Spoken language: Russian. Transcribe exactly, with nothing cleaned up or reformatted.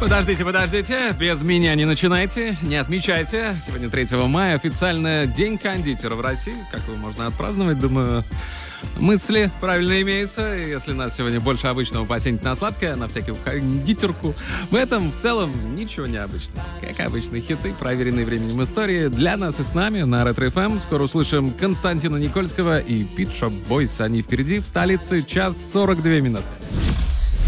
Подождите, подождите, без меня не начинайте, не отмечайте. Сегодня третьего мая, официально День кондитера в России. Как его можно отпраздновать, думаю, мысли правильно имеются. И если нас сегодня больше обычного потянет на сладкое, на всякую кондитерку, в этом в целом ничего необычного. Как обычные хиты, проверенные временем истории, для нас и с нами на Ретро эф эм. Скоро услышим Константина Никольского и Pet Shop Boys. Они впереди, в столице, час сорок две минуты.